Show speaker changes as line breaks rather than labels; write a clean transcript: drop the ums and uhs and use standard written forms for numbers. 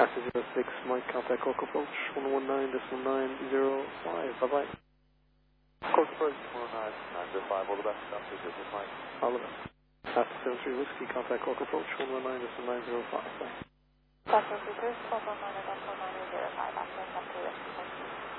Factor 06, Mike, contact Cork approach 119.905. Bye-bye.
Cork approach 119.905, all the best. After business, Mike.
All the best. Factor 73, Whiskey, contact Cork approach 119.905. Bye.
Factor 23, 119.905, after Whiskey.